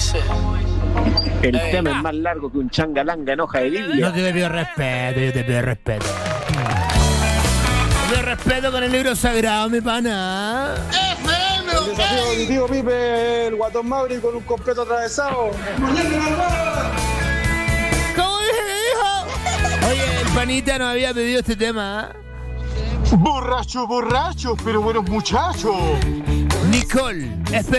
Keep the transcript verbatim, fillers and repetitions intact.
dice? El Eh, tema ah. es más largo que un changalanga en hoja de Biblia. No te pido respeto, yo te pido respeto. Te pido respeto con el libro sagrado, mi pana. El desafío de mi tío Pipe, el guatón Mauri con un completo atravesado. ¿Cómo dije que dijo? Oye, el panita nos había pedido este tema. Borrachos, borrachos, pero buenos muchachos. Nicole, espera.